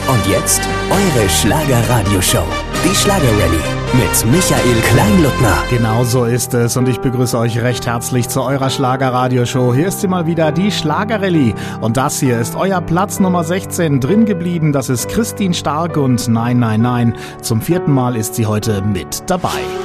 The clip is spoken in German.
Und jetzt eure Schlager-Radio-Show. Die Schlager-Rallye mit Michael Kleinluttner. Genau so ist es und ich begrüße euch recht herzlich zu eurer Schlager-Radio-Show. Hier ist sie mal wieder, die Schlager-Rallye. Und das hier ist euer Platz Nummer 16 drin geblieben. Das ist Christine Stark und Nein, nein, nein. Zum 4. Mal ist sie heute mit dabei.